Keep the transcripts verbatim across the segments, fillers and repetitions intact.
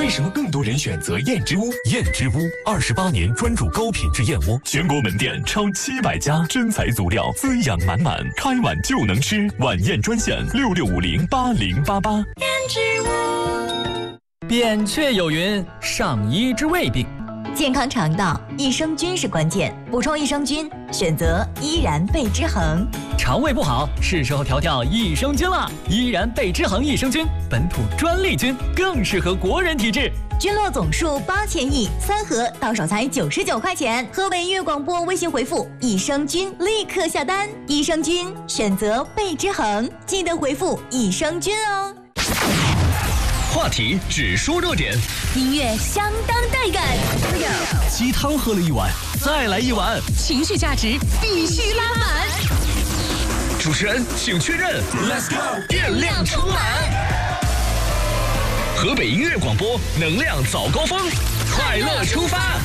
为什么更多人选择燕之屋？燕之屋二十八年专注高品质燕窝，全国门店超七百家，真材足料，滋养满满，开碗就能吃。晚宴专线六六五零八零八八。 燕之屋。 扁鹊有云：上医治未病。 健康肠道，益生菌是关键，补充益生菌，选择依然贝之恒。 肠胃不好，是时候调调益生菌了。依然贝之恒益生菌，本土专利菌，更适合国人体质。 菌落总数八千亿，三盒到手才九十九块钱。河北音乐广播微信回复益生菌，立刻下单。益生菌选择贝之恒，记得回复益生菌哦。 话题只说热点， 音乐相当带感。 鸡汤喝了一碗，再来一碗， 情绪价值必须拉满。 主持人请确认 ，Let's go， 电量充满。河北音乐广播，能量早高峰，快乐出发。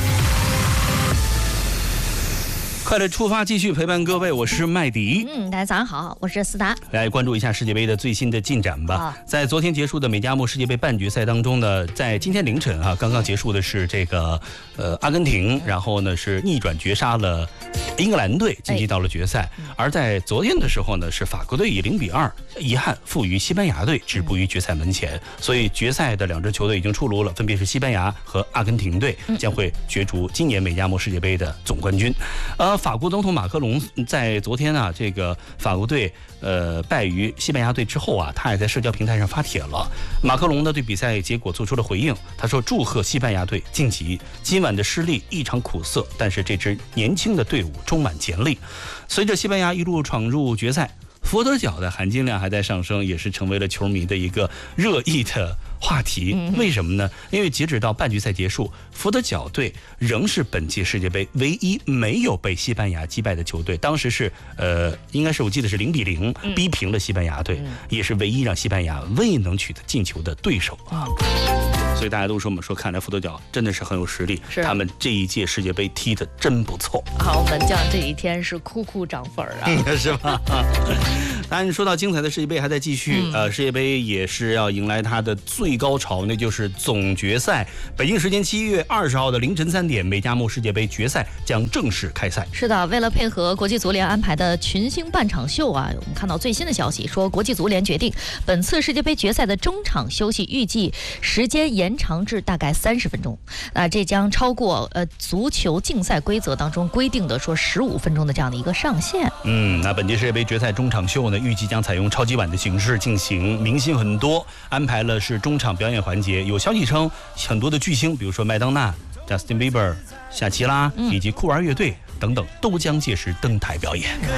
快乐出发，继续陪伴各位，我是麦迪。 嗯，大家早上好，我是思达。 来关注一下世界杯的最新的进展吧。 啊、 在昨天结束的美加墨世界杯半决赛当中呢，在今天凌晨啊，刚刚结束的是这个呃阿根廷，然后呢是逆转绝杀了英格兰队，晋级到了决赛。哎、而在昨天的时候呢，是法国队以零比二遗憾负于西班牙队，止步于决赛门前。嗯、所以决赛的两支球队已经出炉了，分别是西班牙和阿根廷队，将会角逐今年美加墨世界杯的总冠军。呃。法国总统马克龙在昨天啊，这个法国队呃败于西班牙队之后啊，他也在社交平台上发帖了。马克龙呢对比赛结果做出了回应，他说祝贺西班牙队晋级，今晚的失利异常苦涩，但是这支年轻的队伍充满潜力。随着西班牙一路闯入决赛，佛得角的含金量还在上升，也是成为了球迷的一个热议的话题。为什么呢？因为截止到半决赛结束，佛得角队仍是本届世界杯唯一没有被西班牙击败的球队。当时是呃，应该是我记得是零比零逼平了西班牙队，也是唯一让西班牙未能取得进球的对手啊。所以大家都说我们说，看来佛得角真的是很有实力，他们这一届世界杯踢得真不错。 好，门将这一天是哭哭涨粉啊， 是吧？当然，说到精彩的世界杯还在继续，嗯、呃，世界杯也是要迎来它的最高潮，那就是总决赛。北京时间七月二十号的凌晨三点，美加墨世界杯决赛将正式开赛。 是的，为了配合国际足联安排的群星半场秀啊，我们看到最新的消息说，国际足联决定本次世界杯决赛的中场休息预计时间延长至大概三十分钟，啊，这将超过呃足球竞赛规则当中规定的说十五分钟的这样的一个上限。 嗯，那本届世界杯决赛中场秀呢，预计将采用超级碗的形式进行，明星很多，安排了是中场表演环节。有消息称，很多的巨星，比如说麦当娜、Justin Bieber、夏奇拉以及酷儿乐队等等，都将届时登台表演。